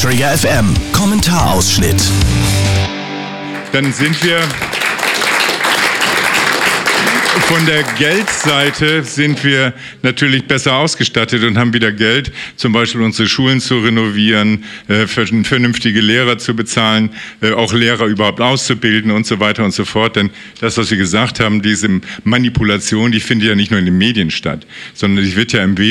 Träger FM. Kommentarausschnitt. Dann sind wir von der Geldseite natürlich besser ausgestattet und haben wieder Geld, zum Beispiel unsere Schulen zu renovieren, vernünftige Lehrer zu bezahlen, auch Lehrer überhaupt auszubilden und so weiter und so fort. Denn das, was wir gesagt haben, diese Manipulation, die findet ja nicht nur in den Medien statt, sondern die wird ja im Wesentlichen